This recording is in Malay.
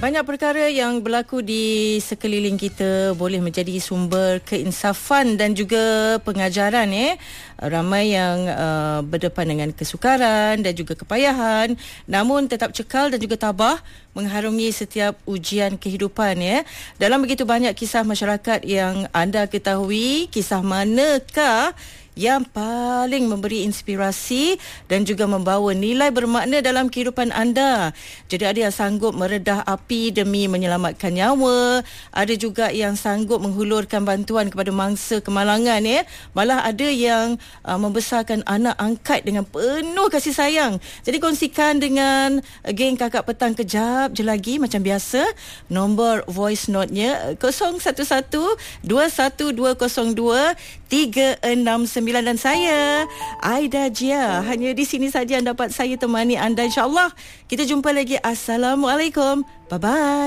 Banyak perkara yang berlaku di sekeliling kita boleh menjadi sumber keinsafan dan juga pengajaran. Ramai yang berdepan dengan kesukaran dan juga kepayahan, namun tetap cekal dan juga tabah mengharungi setiap ujian kehidupan. Dalam begitu banyak kisah masyarakat yang anda ketahui, kisah manakah yang paling memberi inspirasi dan juga membawa nilai bermakna dalam kehidupan anda? Jadi ada yang sanggup meredah api demi menyelamatkan nyawa, ada juga yang sanggup menghulurkan bantuan kepada mangsa kemalangan. Malah ada yang membesarkan anak angkat dengan penuh kasih sayang. Jadi kongsikan dengan geng Kakak Petang kejap je lagi macam biasa. Nombor voice note-nya 0112020369 dan saya Aida Jia. Hanya di sini saja dapat saya temani anda, insya-Allah. Kita jumpa lagi. Assalamualaikum. Bye bye.